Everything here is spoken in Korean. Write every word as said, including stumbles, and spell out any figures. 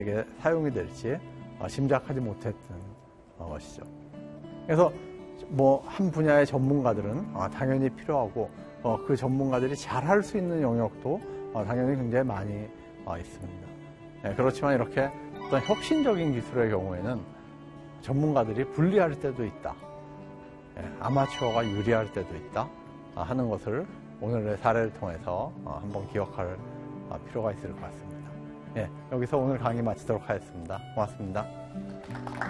이게 사용이 될지 짐작하지 못했던 것이죠. 그래서 뭐 한 분야의 전문가들은 당연히 필요하고 그 전문가들이 잘할 수 있는 영역도 당연히 굉장히 많이 있습니다. 그렇지만 이렇게 어떤 혁신적인 기술의 경우에는 전문가들이 불리할 때도 있다. 아마추어가 유리할 때도 있다 하는 것을 오늘의 사례를 통해서 한번 기억할 필요가 있을 것 같습니다. 예, 여기서 오늘 강의 마치도록 하겠습니다. 고맙습니다.